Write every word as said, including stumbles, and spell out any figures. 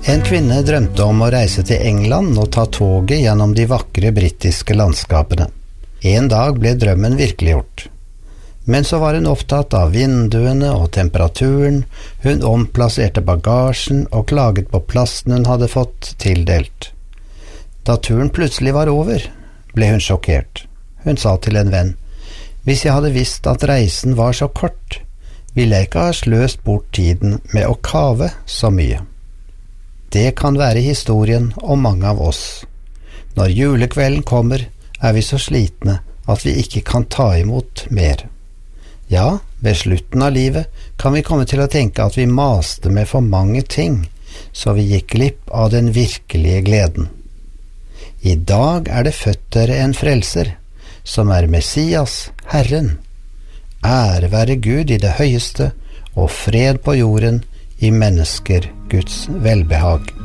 En kvinne drømte om å reise til England og ta toget gjennom de vakre britiske landskapene. En dag ble drømmen virkeliggjort. Men så var hun opptatt av vinduene og temperaturen, hun omplasserte bagasjen og klaget på plassen hun hadde fått tildelt. Da turen plutselig var over, ble hun sjokkert. Hun sa til en venn, «Hvis jeg hadde visst at reisen var så kort, ville jeg ikke ha sløst bort tiden med å kave så mye.» Det kan være historien om mange av oss. Når julekvelden kommer, er vi så slitne at vi ikke kan ta imot mer. Ja, ved slutten av livet kan vi komme til å tenke at vi maste med for mange ting, så vi gikk glipp av den virkelige gleden. I dag er det født dere en frelser, som er Messias, Herren. Ære være Gud i det høyeste, og fred på jorden i mennesker Guds velbehag.